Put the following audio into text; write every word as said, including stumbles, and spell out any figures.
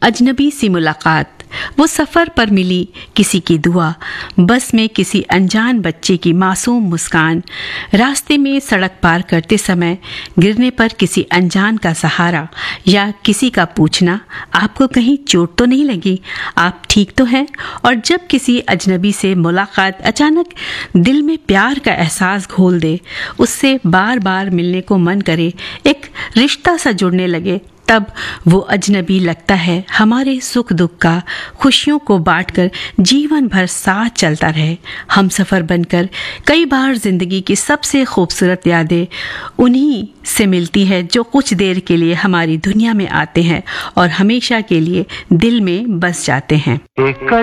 अजनबी सी मुलाकात, वो सफ़र पर मिली किसी की दुआ, बस में किसी अनजान बच्चे की मासूम मुस्कान, रास्ते में सड़क पार करते समय गिरने पर किसी अनजान का सहारा, या किसी का पूछना आपको कहीं चोट तो नहीं लगी, आप ठीक तो हैं। और जब किसी अजनबी से मुलाकात अचानक दिल में प्यार का एहसास घोल दे, उससे बार बार मिलने को मन करे, एक रिश्ता सा जुड़ने लगे, तब वो अजनबी लगता है हमारे सुख दुख का, खुशियों को बांटकर जीवन भर साथ चलता रहे। हम सफ़र बनकर कई बार जिंदगी की सबसे खूबसूरत यादें उन्हीं से मिलती है जो कुछ देर के लिए हमारी दुनिया में आते हैं और हमेशा के लिए दिल में बस जाते हैं।